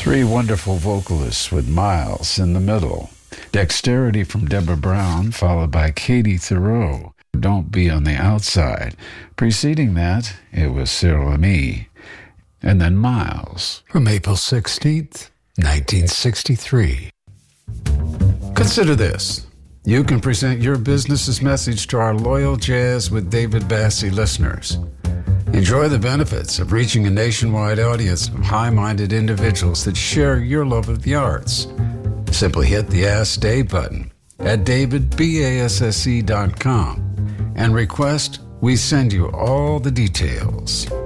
Three wonderful vocalists with Miles in the middle. Dexterity from Deborah Brown, followed by Katie Thoreau. Don't Be on the Outside. Preceding that, it was Cyril and Me. And then Miles. From April 16th, 1963. Consider this. You can present your business's message to our loyal Jazz with David Bassey listeners. Enjoy the benefits of reaching a nationwide audience of high-minded individuals that share your love of the arts. Simply hit the Ask Dave button at davidbasse.com and request we send you all the details.